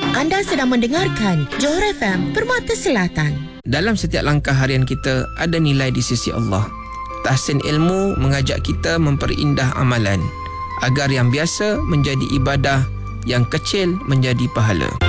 Anda sedang mendengarkan Johor FM Permata Selatan. Dalam setiap langkah harian kita ada nilai di sisi Allah. Tahsin ilmu mengajak kita memperindah amalan agar yang biasa menjadi ibadah, yang kecil menjadi pahala.